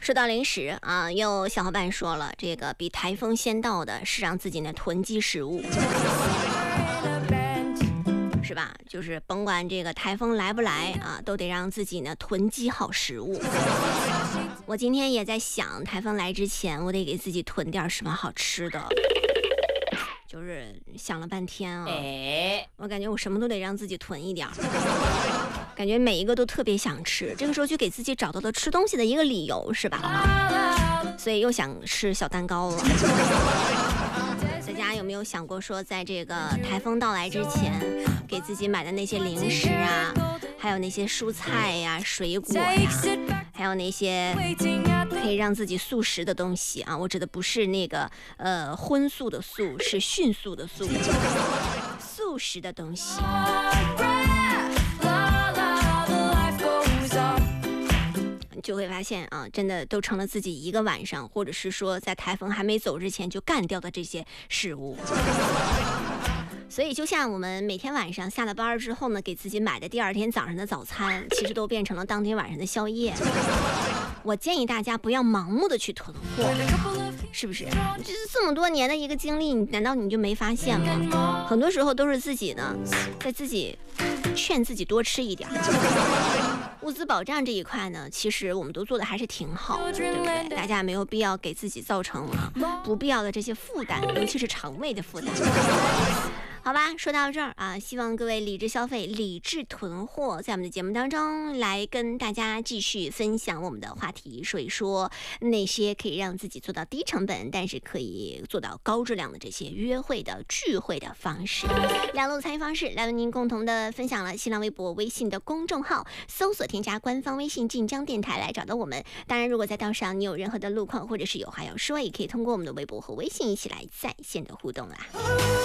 说到零食啊，有小伙伴说了，这个比台风先到的是让自己呢囤积食物，是吧？就是甭管这个台风来不来啊，都得让自己呢囤积好食物。我今天也在想，台风来之前，我得给自己囤点什么好吃的。就是想了半天啊，我感觉我什么都得让自己囤一点，感觉每一个都特别想吃，这个时候就给自己找到了吃东西的一个理由，是吧？所以又想吃小蛋糕了。大家有没有想过说，在这个台风到来之前，给自己买的那些零食啊，还有那些蔬菜呀、水果呀，还有那些可以让自己速食的东西啊，我指的不是那个荤素的素，是迅速的速，速食的东西。就会发现啊，真的都成了自己一个晚上，或者是说在台风还没走之前就干掉的这些事物。所以就像我们每天晚上下了班之后呢，给自己买的第二天早上的早餐，其实都变成了当天晚上的宵夜。我建议大家不要盲目的去囤货，是不是？就是这么多年的一个经历，难道你就没发现吗？很多时候都是自己呢，在自己劝自己多吃一点。物资保障这一块呢，其实我们都做的还是挺好的，对不对？大家没有必要给自己造成不必要的这些负担，尤其是肠胃的负担。好吧，说到这儿啊，希望各位理智消费、理智囤货，在我们的节目当中来跟大家继续分享我们的话题，说一说那些可以让自己做到低成本，但是可以做到高质量的这些约会的聚会的方式。两路参与方式来为您共同的分享了新浪微博、微信的公众号，搜索添加官方微信晋江电台来找到我们。当然，如果在道上你有任何的路况或者是有话要说，也可以通过我们的微博和微信一起来在线的互动啦。